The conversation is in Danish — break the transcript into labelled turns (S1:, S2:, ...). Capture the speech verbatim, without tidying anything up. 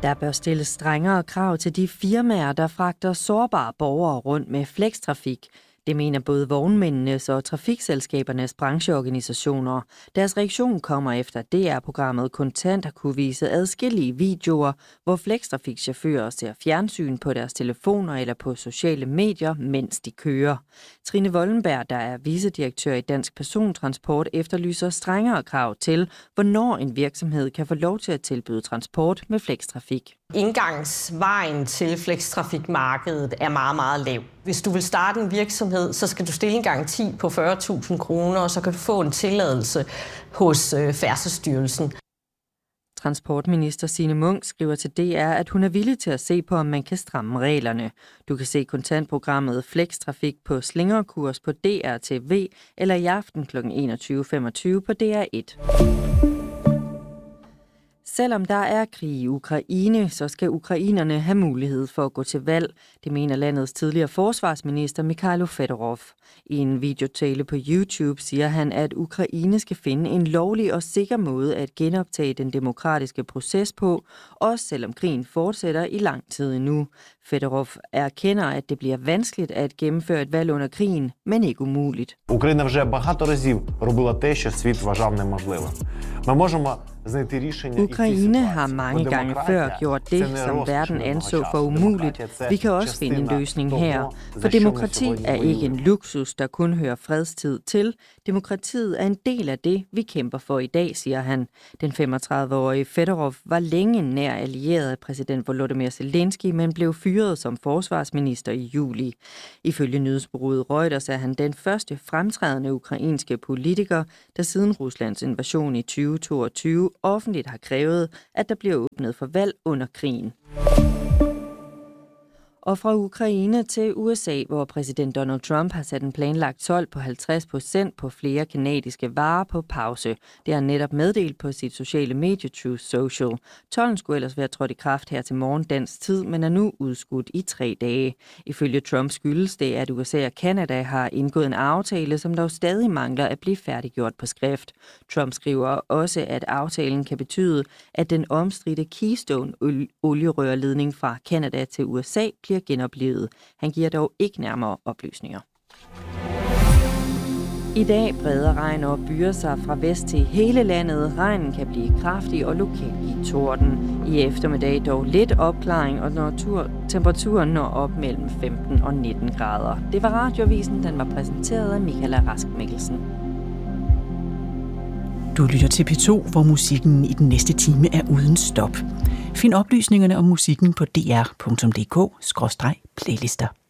S1: Der bør stilles strengere krav til de firmaer, der fragter sårbare borgere rundt med flextrafik. Det mener både vognmændenes og trafikselskabernes brancheorganisationer. Deres reaktion kommer efter D R-programmet Kontant har kunne vise adskillige videoer, hvor flextrafikchauffører ser fjernsyn på deres telefoner eller på sociale medier, mens de kører. Trine Wollenberg, der er vicedirektør i Dansk Persontransport, efterlyser strengere krav til, hvornår en virksomhed kan få lov til at tilbyde transport med flextrafik.
S2: Indgangsvejen til flextrafikmarkedet er meget, meget lav. Hvis du vil starte en virksomhed, så skal du stille en garanti på fyrre tusind kroner, og så kan du få en tilladelse hos Færdselsstyrelsen.
S1: Transportminister Signe Munk skriver til D R, at hun er villig til at se på, om man kan stramme reglerne. Du kan se kontantprogrammet Flextrafik på Slingerkurs på D R T V eller i aften kl. enogtyve femogtyve på D R et. Selvom der er krig i Ukraine, så skal ukrainerne have mulighed for at gå til valg. Det mener landets tidligere forsvarsminister Mikhailo Fedorov. I en videotale på YouTube siger han, at Ukraine skal finde en lovlig og sikker måde at genoptage den demokratiske proces på, også selvom krigen fortsætter i lang tid endnu. Fedorov erkender, at det bliver vanskeligt at gennemføre et valg under krigen, men ikke umuligt.
S3: Ukraine вже багато разів робила те, що світ вважав неможливим. Ми можемо
S1: Ukraine har mange gange før gjort det, som verden anså for umuligt. Vi kan også finde en løsning her. For demokrati er ikke en luksus, der kun hører fredstid til. Demokratiet er en del af det, vi kæmper for i dag, siger han. Den femogtredive-årige Fedorov var længe nær allieret af præsident Volodymyr Zelensky, men blev fyret som forsvarsminister i juli. Ifølge nyhedsbureauet Reuters er han den første fremtrædende ukrainske politiker, der siden Ruslands invasion i tyve toogtyve offentligt har krævet, at der bliver åbnet for valg under krigen. Og fra Ukraine til U S A, hvor præsident Donald Trump har sat en planlagt told på halvtreds procent på flere kanadiske varer på pause. Det har han netop meddelt på sit sociale medie Truth Social. Tolden skulle ellers være trådt i kraft her til morgen dansk tid, men er nu udskudt i tre dage. Ifølge Trump skyldes det, at U S A og Canada har indgået en aftale, som dog stadig mangler at blive færdiggjort på skrift. Trump skriver også, at aftalen kan betyde, at den omstridte Keystone-olierørledning fra Canada til U S A bliver genoplivet. Han giver dog ikke nærmere oplysninger. I dag breder regn og byer sig fra vest til hele landet. Regnen kan blive kraftig og lokalt i torden. I eftermiddag dog lidt opklaring, og natur, temperaturen når op mellem femten og nitten grader. Det var Radioavisen, den var præsenteret af Michaela Rask Mikkelsen.
S4: Du lytter til P to, hvor musikken i den næste time er uden stop. Find oplysningerne om musikken på d r punktum d k skråstreg playlister.